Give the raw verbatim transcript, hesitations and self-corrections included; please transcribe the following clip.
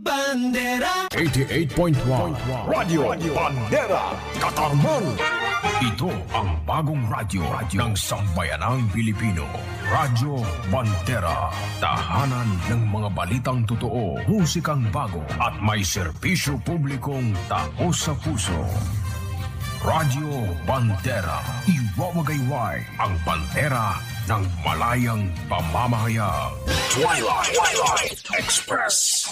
Bandera eighty-eight point one Radio Bandera Katarman. Ito ang bagong radyo ng sambayanang Pilipino. Radyo Bandera. Tahanan ng mga balitang totoo, musikang bago at may serbisyo publikong taos sa puso. Radyo Bandera. Iwawagayway ang bandera ng malayang pamamahayag. Twilight, Twilight Express.